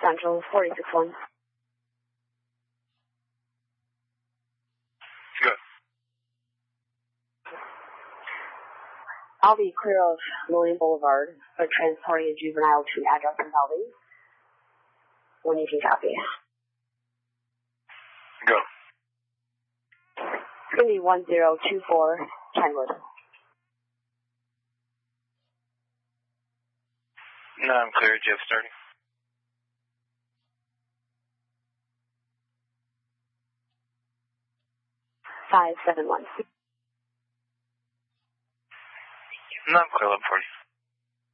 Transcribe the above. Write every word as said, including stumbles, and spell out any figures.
Central, forty-six one. Good. I'll be clear of Lillian Boulevard for transporting a juvenile to an address in Bellevue. When you can copy. Go. It's going to be one zero two four Kenwood. No, I'm clear. Jeff starting. five seven one. No, I'm clear. eleven forty.